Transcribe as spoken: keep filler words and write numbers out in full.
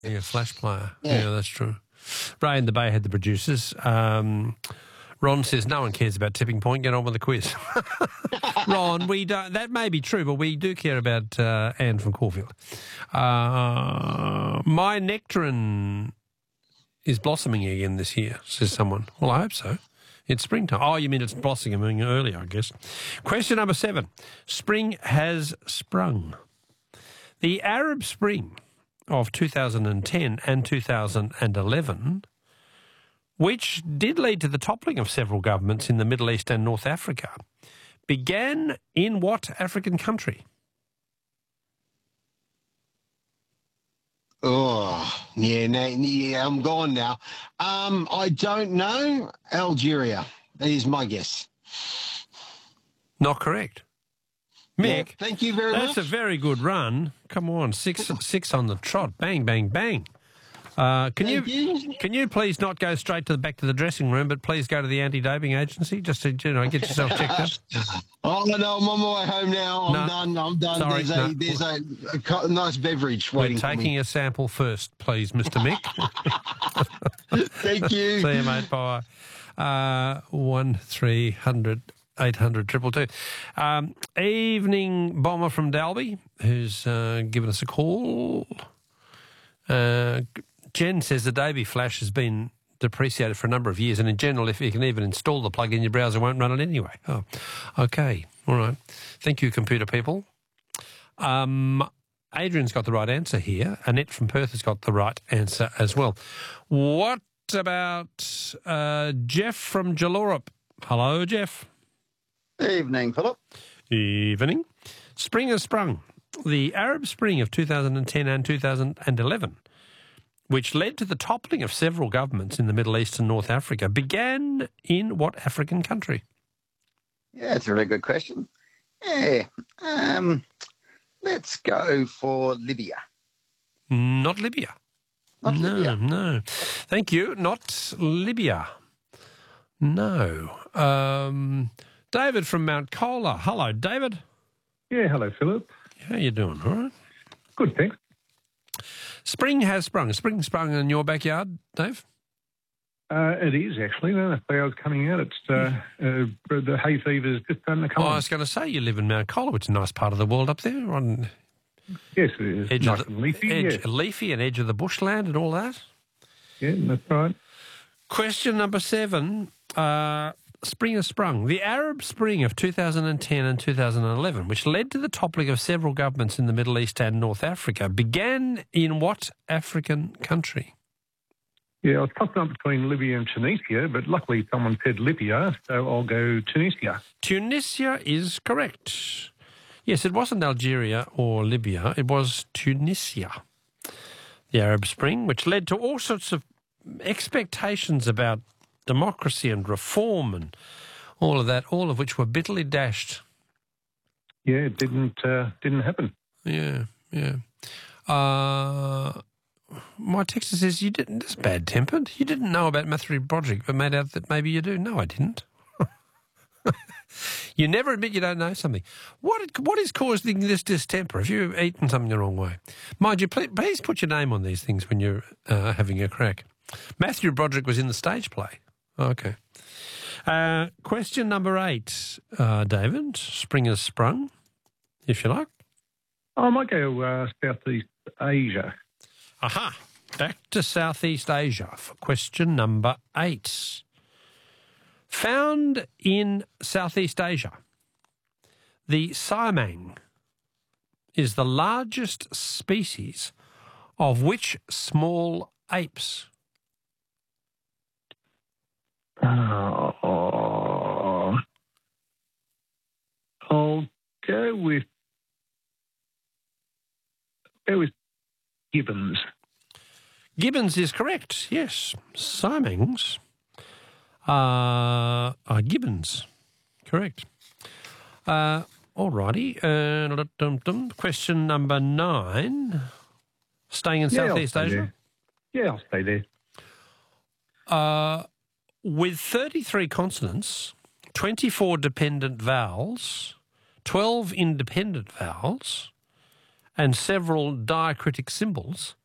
Yeah, Flash Player. Yeah. yeah, that's true. Ray in the Bay had the producers. Um, Ron says no one cares about Tipping Point. Get on with the quiz. Ron, we don't. That may be true, but we do care about uh, Anne from Caulfield. Uh, my nectarine is blossoming again this year, says someone. Well, I hope so. It's springtime. Oh, you mean it's blossoming earlier, I guess. Question number seven. Spring has sprung. The Arab Spring of two thousand ten and two thousand eleven, which did lead to the toppling of several governments in the Middle East and North Africa, began in what African country? Oh, yeah, no, yeah, I'm gone now. Um, I don't know. Algeria is my guess. Not correct. Mick, yeah, thank you very that's much. That's a very good run. Come on, six six on the trot. Bang, bang, bang. Uh, can you, you can you please not go straight to the back to the dressing room, but please go to the anti-doping agency just to you know get yourself checked out? Oh no, I'm on my way home now. I'm no, done. I'm done. Sorry, there's no. a there's a, a nice beverage waiting We're taking for me. a sample first, please, Mister Mick. Thank you. See you, mate. Bye. Uh, one three hundred. eight hundred triple two. Um, evening bomber from Dalby, who's uh, given us a call. Uh, Jen says the Davey Flash has been depreciated for a number of years, and in general, if you can even install the plug-in, your browser won't run it anyway. Oh, okay. All right. Thank you, computer people. Um, Adrian's got the right answer here. Annette from Perth has got the right answer as well. What about uh, Jeff from Jallorup? Hello, Jeff. Evening, Philip. Evening. Spring has sprung. The Arab Spring of two thousand ten and two thousand eleven, which led to the toppling of several governments in the Middle East and North Africa, began in what African country? Yeah, it's a really good question. Yeah, um, let's go for Libya. Not Libya. Not no, Libya. no. Thank you. Not Libya. No. Um, David from Mount Colah. Hello, David. Yeah, hello, Philip. How you doing? All right. Good, thanks. Spring has sprung. Spring sprung in your backyard, Dave? Uh, it is, actually. The clouds coming out. It's uh, uh, the hay fever's just starting to come Oh, on. I was going to say, you live in Mount Colah, which is a nice part of the world up there. On yes, it is. Edge nice of the, and leafy. edge, Yeah. leafy and edge of the bushland and all that. yeah, that's right. Question number seven. Uh, Spring has sprung. The Arab Spring of two thousand ten and two thousand eleven, which led to the toppling of several governments in the Middle East and North Africa, began in what African country? Yeah, I was tossing up between Libya and Tunisia, but luckily someone said Libya, so I'll go Tunisia. Tunisia is correct. Yes, it wasn't Algeria or Libya. It was Tunisia. The Arab Spring, which led to all sorts of expectations about democracy and reform and all of that, all of which were bitterly dashed. Yeah, it didn't uh, didn't happen. Yeah, yeah. Uh, my texter says you didn't. That's bad-tempered. You didn't know about Matthew Broderick, but made out that maybe you do. No, I didn't. You never admit you don't know something. What what is causing this distemper? Have you eaten something the wrong way? Mind you, please, please put your name on these things when you're uh, having a crack. Matthew Broderick was in the stage play. Okay. Uh, question number eight, uh, David. Spring has sprung, if you like. I might go uh, Southeast Asia. Aha. Back to Southeast Asia for question number eight. Found in Southeast Asia, the siamang is the largest species of which small apes? Uh, oh, I'll go with go with gibbons. Gibbons is correct, yes. Siamangs are, are gibbons. Correct. Uh, all righty. Uh, question number nine. Staying in Yeah, Southeast I'll stay Asia? there. Yeah, I'll stay there. Uh, with thirty-three consonants, twenty-four dependent vowels, twelve independent vowels, and several diacritic symbols,